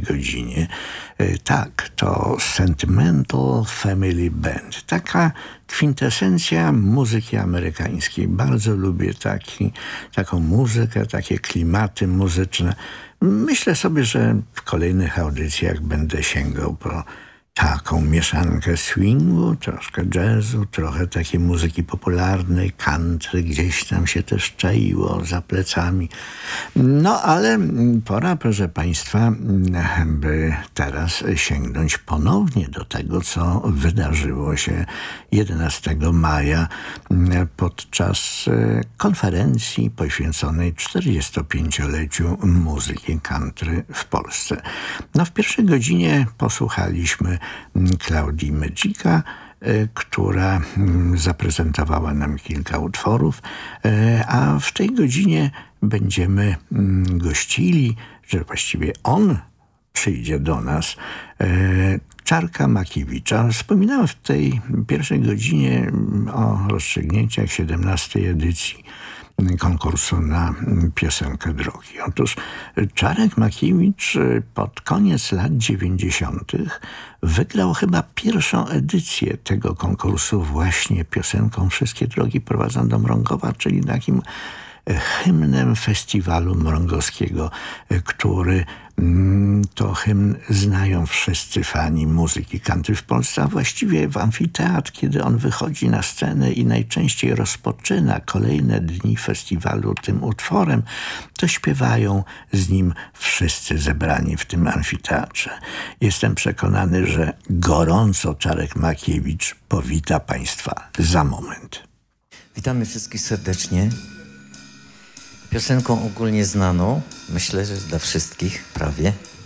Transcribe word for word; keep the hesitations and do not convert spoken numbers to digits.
godzinie. Tak, to Sentimental Family Band. Taka kwintesencja muzyki amerykańskiej. Bardzo lubię taki, taką muzykę, takie klimaty muzyczne. Myślę sobie, że w kolejnych audycjach będę sięgał po taką mieszankę swingu, troszkę jazzu, trochę takiej muzyki popularnej, country gdzieś tam się też czaiło za plecami. No ale pora, proszę Państwa, by teraz sięgnąć ponownie do tego, co wydarzyło się jedenastego maja podczas konferencji poświęconej czterdziestopięcioleciu muzyki country w Polsce. No w pierwszej godzinie posłuchaliśmy Claudii Magica, która zaprezentowała nam kilka utworów, a w tej godzinie będziemy gościli, że właściwie on przyjdzie do nas, Czarka Makiewicza. Wspominałem w tej pierwszej godzinie o rozstrzygnięciach siedemnastej edycji konkursu na piosenkę drogi. Otóż Czarek Makiewicz pod koniec lat dziewięćdziesiątych wygrał chyba pierwszą edycję tego konkursu właśnie piosenką Wszystkie drogi prowadzą do Mrągowa, czyli takim hymnem festiwalu mrągowskiego, który to hymn znają wszyscy fani muzyki country w Polsce, a właściwie w amfiteatr, kiedy on wychodzi na scenę i najczęściej rozpoczyna kolejne dni festiwalu tym utworem, to śpiewają z nim wszyscy zebrani w tym amfiteatrze. Jestem przekonany, że gorąco Czarek Makiewicz powita Państwa za moment. Witamy wszystkich serdecznie. Piosenką ogólnie znaną, myślę, że dla wszystkich prawie.